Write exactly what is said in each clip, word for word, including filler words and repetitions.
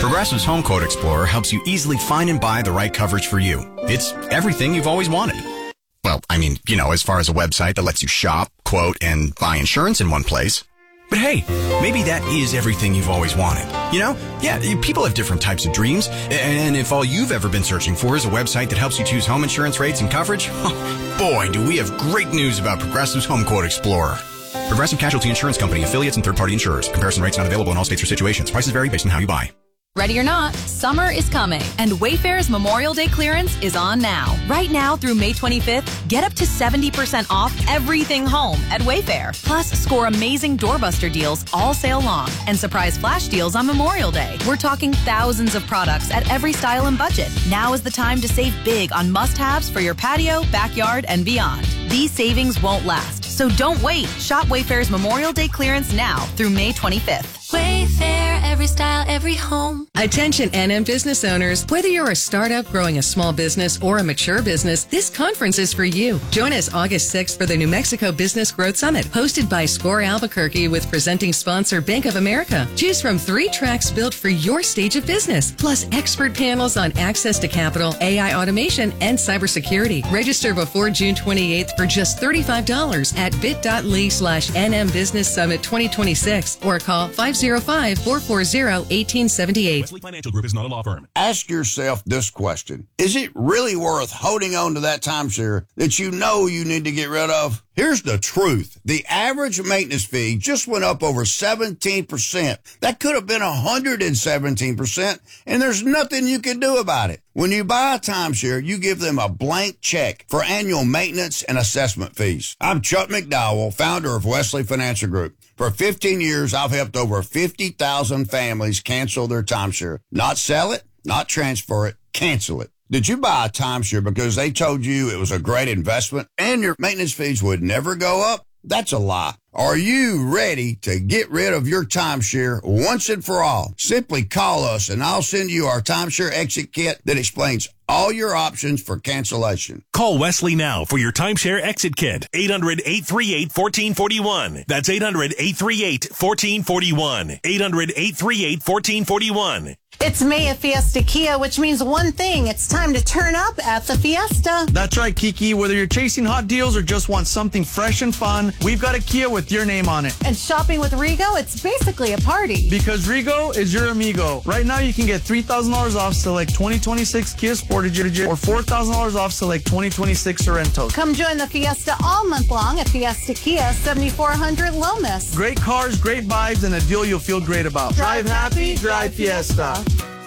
Progressive's Home Quote Explorer helps you easily find and buy the right coverage for you. It's everything you've always wanted. Well, I mean, you know, as far as a website that lets you shop, quote, and buy insurance in one place. But hey, maybe that is everything you've always wanted. You know? Yeah, people have different types of dreams. And if all you've ever been searching for is a website that helps you choose home insurance rates and coverage, boy, do we have great news about Progressive's Home Quote Explorer. Progressive Casualty Insurance Company, affiliates, and third-party insurers. Comparison rates not available in all states or situations. Prices vary based on how you buy. Ready or not, summer is coming, and Wayfair's Memorial Day clearance is on now. Right now through May twenty-fifth, get up to seventy percent off everything home at Wayfair. Plus, score amazing doorbuster deals all sale long and surprise flash deals on Memorial Day. We're talking thousands of products at every style and budget. Now is the time to save big on must-haves for your patio, backyard, and beyond. These savings won't last, so don't wait. Shop Wayfair's Memorial Day clearance now through May twenty-fifth. Wayfair, every style, every home. Attention N M business owners. Whether you're a startup growing a small business or a mature business, this conference is for you. Join us August sixth for the New Mexico Business Growth Summit, hosted by SCORE Albuquerque with presenting sponsor Bank of America. Choose from three tracks built for your stage of business, plus expert panels on access to capital, A I automation, and cybersecurity. Register before June twenty-eighth for just thirty-five dollars at bit.ly slash NM Business Summit twenty twenty-six or call five oh five, four four zero, one eight seven eight. Wesley Financial Group is not a law firm. Ask yourself this question. Is it really worth holding on to that timeshare that you know you need to get rid of? Here's the truth. The average maintenance fee just went up over seventeen percent. That could have been one hundred seventeen percent, and there's nothing you can do about it. When you buy a timeshare, you give them a blank check for annual maintenance and assessment fees. I'm Chuck McDowell, founder of Wesley Financial Group. For fifteen years, I've helped over fifty thousand families cancel their timeshare. Not sell it, not transfer it, cancel it. Did you buy a timeshare because they told you it was a great investment and your maintenance fees would never go up? That's a lie. Are you ready to get rid of your timeshare once and for all? Simply call us and I'll send you our timeshare exit kit that explains all your options for cancellation. Call Wesley now for your timeshare exit kit. eight hundred, eight three eight, one four four one. That's eight hundred, eight three eight, one four four one. eight hundred, eight three eight, one four four one. It's May at Fiesta Kia, which means one thing. It's time to turn up at the Fiesta. That's right, Kiki. Whether you're chasing hot deals or just want something fresh and fun, we've got a Kia with your name on it. And shopping with Rego, it's basically a party. Because Rego is your amigo. Right now, you can get three thousand dollars off select twenty twenty-six Kia Sportage or four thousand dollars off select twenty twenty-six Sorento. Come join the Fiesta all month long at Fiesta Kia, seventy-four hundred Lomas. Great cars, great vibes, and a deal you'll feel great about. Drive, drive happy, drive Fiesta.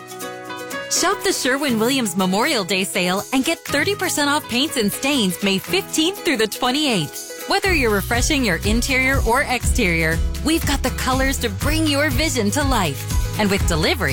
Shop the Sherwin-Williams Memorial Day sale and get thirty percent off paints and stains May fifteenth through the twenty-eighth. Whether you're refreshing your interior or exterior, we've got the colors to bring your vision to life. And with delivery,